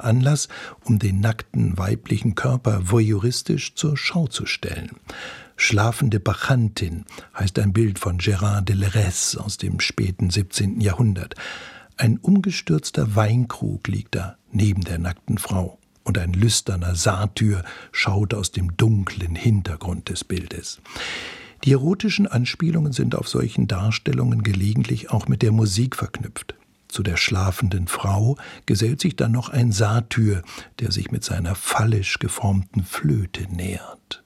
Anlass, um den nackten weiblichen Körper voyeuristisch zur Schau zu stellen. Schlafende Bacchantin heißt ein Bild von Gérard de Leresse aus dem späten 17. Jahrhundert. Ein umgestürzter Weinkrug liegt da neben der nackten Frau und ein lüsterner Satyr schaut aus dem dunklen Hintergrund des Bildes. Die erotischen Anspielungen sind auf solchen Darstellungen gelegentlich auch mit der Musik verknüpft. Zu der schlafenden Frau gesellt sich dann noch ein Satyr, der sich mit seiner phallisch geformten Flöte nähert.